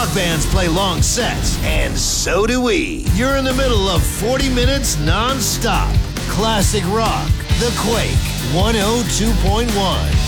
rock bands play long sets, and so do we. You're in the middle of 40 minutes non-stop. Classic rock. The Quake 102.1.